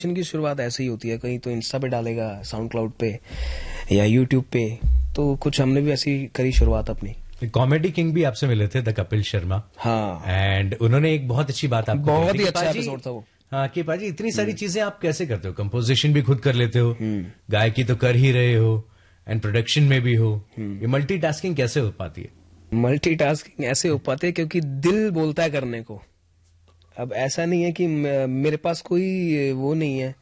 की शुरुआत ऐसे ही होती है, कहीं तो इंस्टा पे डालेगा, साउंड क्लाउड पे या यूट्यूब पे, तो कुछ हमने भी ऐसी करी शुरुआत अपनी। कॉमेडी किंग भी आपसे मिले थे, द कपिल शर्मा। हाँ, एंड उन्होंने एक बहुत अच्छी बात आपको बहुत कही ही थी अच्छा एपिसोड था वो। हाँ कि पाजी इतनी सारी चीजें आप कैसे करते हो, कंपोजिशन भी खुद कर लेते हो, गायकी तो कर ही रहे हो, एंड प्रोडक्शन में भी हो, ये मल्टीटास्किंग कैसे हो पाती है? मल्टीटास्किंग ऐसे हो पाते हैं क्योंकि दिल बोलता है करने को। अब ऐसा नहीं है कि मेरे पास कोई वो नहीं है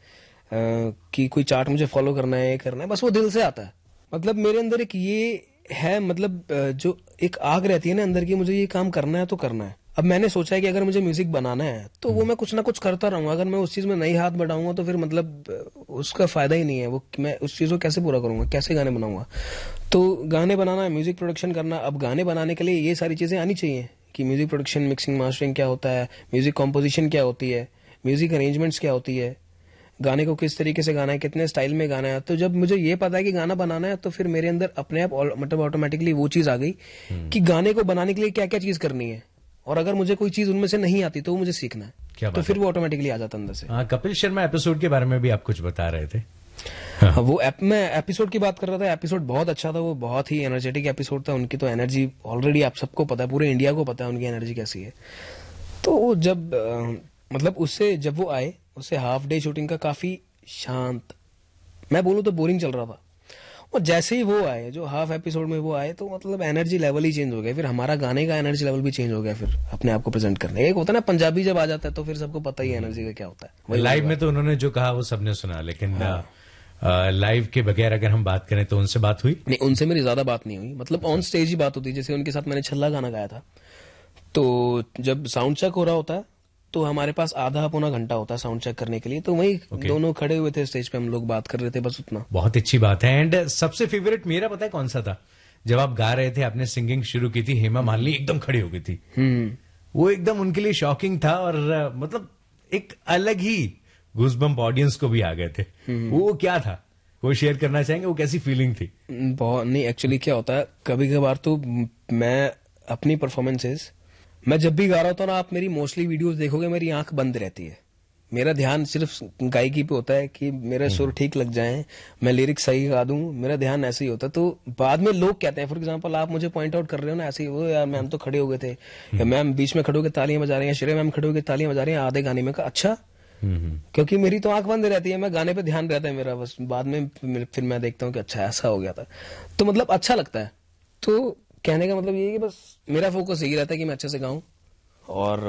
कि कोई चार्ट मुझे फॉलो करना है, करना है, बस वो दिल से आता है। मतलब मेरे अंदर एक ये है, मतलब जो एक आग रहती है ना अंदर की, मुझे ये काम करना है तो करना है। अब मैंने सोचा है कि अगर मुझे म्यूजिक बनाना है तो वो मैं कुछ ना कुछ करता रहूंगा। अगर मैं उस चीज में नहीं हाथ बढ़ाऊंगा तो फिर मतलब उसका फायदा ही नहीं है। वो मैं उस चीज को कैसे पूरा करूंगा, कैसे गाने बनाऊंगा? तो गाने बनाना है, म्यूजिक प्रोडक्शन करना। अब गाने बनाने के लिए ये सारी चीजें आनी चाहिए कि म्यूजिक प्रोडक्शन, मिक्सिंग, मास्टरिंग क्या होता है, म्यूजिक कॉम्पोजिशन क्या होती है, म्यूजिक अरेंजमेंट्स क्या होती है, गाने को किस तरीके से गाना है, कितने स्टाइल में गाना है। तो जब मुझे ये पता है कि गाना बनाना है तो फिर मेरे अंदर अपने आप मतलब ऑटोमेटिकली वो चीज आ गई कि गाने को बनाने के लिए क्या क्या चीज करनी है, और अगर मुझे कोई चीज उनमें से नहीं आती तो वो मुझे सीखना है। क्या तो फिर वो ऑटोमेटिकली आ जाता अंदर से। हाँ, कपिल शर्मा एपिसोड के बारे में भी आप कुछ बता रहे थे। हाँ, वो मैं एपिसोड की बात कर रहा था। एपिसोड बहुत अच्छा था, वो बहुत ही एनर्जेटिक एपिसोड था। उनकी तो एनर्जी ऑलरेडी आप सबको पता है, पूरे इंडिया को पता है उनकी एनर्जी कैसी है। तो वो जब मतलब उससे जब वो आए, उससे हाफ डे शूटिंग का काफी शांत, मैं बोलूँ तो बोरिंग चल रहा था। और जैसे ही वो आए, जो हाफ एपिसोड में वो आए, तो मतलब एनर्जी लेवल ही चेंज हो गया। फिर हमारा गाने का एनर्जी लेवल भी चेंज हो गया। फिर अपने आप को प्रेजेंट करने, एक होता है ना पंजाबी जब आ जाता है तो फिर सबको पता ही है एनर्जी का क्या होता है। लाइव में तो उन्होंने जो कहा वो सबने सुना, लेकिन लाइव के बगैर अगर हम बात करें तो उनसे बात हुई नहीं, उनसे मेरी ज्यादा बात नहीं हुई। मतलब ऑन स्टेज ही बात होती है। जैसे उनके साथ मैंने छल्ला गाना गाया था, तो जब साउंड चेक हो रहा होता है तो हमारे पास आधा पौना घंटा होता है साउंड चेक करने के लिए। तो वही दोनों खड़े हुए थे स्टेज पे, हम लोग बात कर रहे थे, बस उतना। बहुत अच्छी बात है। एंड सबसे फेवरेट मेरा पता है कौन सा था? जब आप गा रहे थे, आपने सिंगिंग शुरू की थी, हेमा मालिनी एकदम खड़ी हो गई थी। वो एकदम उनके लिए शॉकिंग था, और मतलब एक अलग ही गूज़बम्प ऑडियंस को भी आ गए थे। वो क्या था, वो शेयर करना चाहेंगे? वो कैसी फीलिंग थी? बहुत नहीं, एक्चुअली क्या होता है, कभी कभार तो मैं अपनी परफॉर्मेंसेस, मैं जब भी गा रहा होता हूँ ना, आप मेरी मोस्टली वीडियोस देखोगे, मेरी आंख बंद रहती है। मेरा ध्यान सिर्फ गायकी पे होता है कि मेरे सुर ठीक लग जाएं, मैं लिरिक्स सही गा दूं, मेरा ध्यान ऐसे ही होता है। तो बाद में लोग कहते हैं, फॉर एग्जांपल आप मुझे पॉइंट आउट कर रहे हो ना ऐसे ही, वो यार मैम तो खड़े हो गए थे, या मैम बीच में खड़े होकर तालियां बजा रही हैं, श्रेया मैम खड़े होकर तालियां बजा रही हैं आधे गाने में। कहा अच्छा, क्योंकि मेरी तो आंख बंद रहती है, मैं गाने पे ध्यान रहता है मेरा, बस बाद में फिर मैं देखता हूँ कि अच्छा ऐसा हो गया था। तो मतलब अच्छा लगता है। तो कहने का मतलब ये है कि बस मेरा फोकस यही रहता है कि मैं अच्छे से गाऊं, और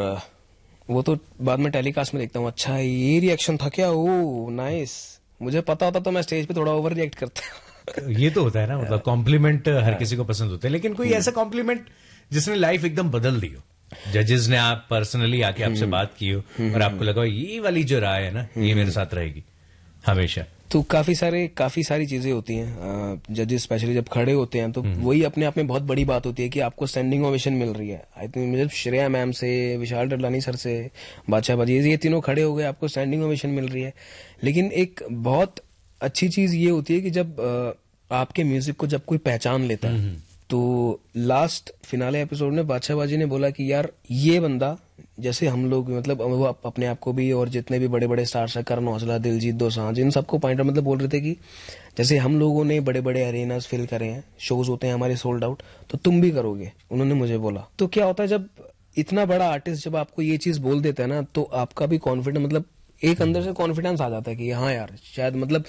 वो तो बाद में टेलीकास्ट में देखता हूँ, अच्छा ये रिएक्शन था क्या, ओ नाइस। मुझे पता होता तो मैं स्टेज पे थोड़ा ओवर रिएक्ट करता। ये तो होता है ना, मतलब कॉम्प्लीमेंट हर किसी को पसंद होते हैं, लेकिन कोई ऐसा कॉम्प्लीमेंट जिसने लाइफ एकदम बदल दी हो, जजेस ने आप पर्सनली आके आपसे बात की हो और आपको लगा ये वाली जो राय है ना, ये मेरे साथ रहेगी हमेशा? तो काफी सारी चीजें होती हैं। जजेस स्पेशली जब खड़े होते हैं तो वही अपने आप में बहुत बड़ी बात होती है कि आपको स्टैंडिंग ओवेशन मिल रही है। आई थिंक मुझे श्रेया मैम से, विशाल डडलानी सर से, बादशाह बाजी, ये तीनों खड़े हो गए, आपको स्टैंडिंग ओवेशन मिल रही है। लेकिन एक बहुत अच्छी चीज ये होती है कि जब आपके म्यूजिक को जब कोई पहचान लेता है, तो लास्ट फिनाले एपिसोड में बादशाह बाजी ने बोला कि यार ये बंदा, जैसे हम लोग मतलब वो अपने आप को भी और जितने भी बड़े बड़े स्टार्स हैं, करण औजला, दिलजीत दोसांझ, इन सबको पॉइंट मतलब बोल रहे थे कि जैसे हम लोगों ने बड़े बड़े अरेनास फिल करे हैं, शोज होते हैं हमारे सोल्ड आउट, तो तुम भी करोगे, उन्होंने मुझे बोला। तो क्या होता है जब इतना बड़ा आर्टिस्ट जब आपको ये चीज बोल देता है ना, तो आपका भी कॉन्फिडेंस, मतलब एक अंदर से कॉन्फिडेंस आ जाता है कि हाँ यार शायद, मतलब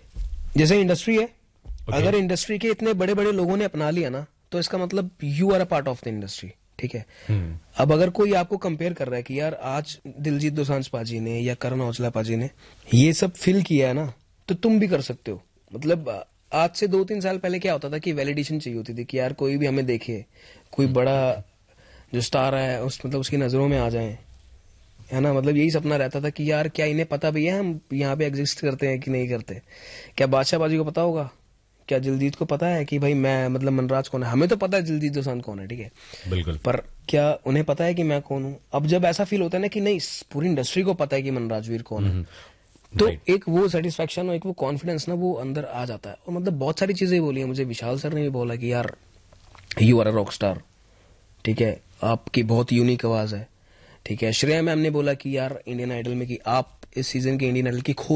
जैसे इंडस्ट्री है, अगर इंडस्ट्री के इतने बड़े बड़े लोगों ने अपना लिया ना, तो इसका मतलब you are a part of the industry. ठीक है। अब अगर कोई आपको कंपेयर कर रहा है कि यार आज दिलजीत दोसांझ पाजी ने या करण औजला पाजी ने ये सब फिल किया है ना, तो तुम भी कर सकते हो। मतलब आज से 2-3 साल पहले क्या होता था कि वैलिडेशन चाहिए होती थी कि यार कोई भी हमें देखे, कोई बड़ा जो स्टार है उस मतलब उसकी नजरों में आ जाए, है ना। मतलब यही सपना रहता था कि यार क्या इन्हें पता भी है हम यहाँ पे एग्जिस्ट करते हैं कि नहीं करते। क्या बादशाह बाजी को पता होगा, क्या दिलजीत को पता है कि भाई मैं मतलब मनराज कौन है? हमें तो पता है दिलजीत दोसांझ कौन है, ठीक है, बिल्कुल, पर क्या उन्हें पता है कि मैं कौन हूं? अब जब ऐसा फील होता है ना कि नहीं, पूरी इंडस्ट्री को पता है कि मनराजवीर कौन है, तो एक वो सेटिस्फेक्शन और एक वो कॉन्फिडेंस ना, वो अंदर आ जाता है। और मतलब बहुत सारी चीजें बोली है मुझे, विशाल सर ने भी बोला कि यार you are a rock star, ठीक है, आपकी बहुत यूनिक आवाज है, ठीक है। श्रेया मैम ने बोला कि यार इंडियन आइडल में कि आप इस सीजन के इंडियन आइडल की खो